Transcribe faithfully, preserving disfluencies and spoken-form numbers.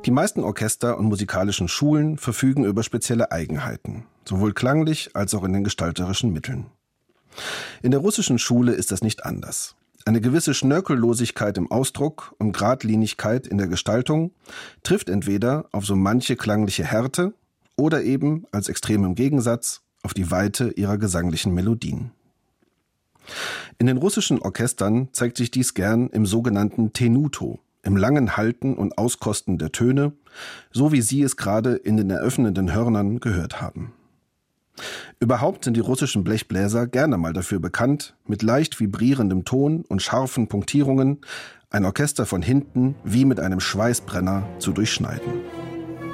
Die meisten Orchester und musikalischen Schulen verfügen über spezielle Eigenheiten, sowohl klanglich als auch in den gestalterischen Mitteln. In der russischen Schule ist das nicht anders. Eine gewisse Schnörkellosigkeit im Ausdruck und Geradlinigkeit in der Gestaltung trifft entweder auf so manche klangliche Härte oder eben, als extremem Gegensatz, auf die Weite ihrer gesanglichen Melodien. In den russischen Orchestern zeigt sich dies gern im sogenannten Tenuto, im langen Halten und Auskosten der Töne, so wie Sie es gerade in den eröffnenden Hörnern gehört haben. Überhaupt sind die russischen Blechbläser gerne mal dafür bekannt, mit leicht vibrierendem Ton und scharfen Punktierungen ein Orchester von hinten wie mit einem Schweißbrenner zu durchschneiden.